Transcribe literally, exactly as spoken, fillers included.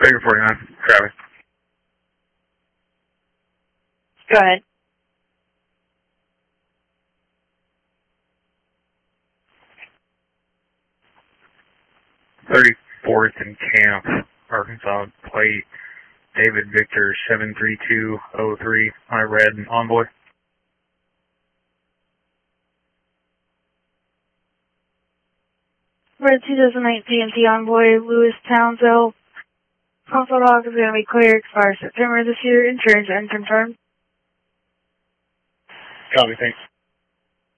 Baker forty-nine, Travis. Go ahead. thirty-fourth and Camp, Arkansas, plate David Victor seven three two oh three, I read Envoy. Red two thousand nineteen T Envoy, Lewis Townsville. Console log is going to be clear, expires September this year, insurance unconfirmed. Copy, thanks.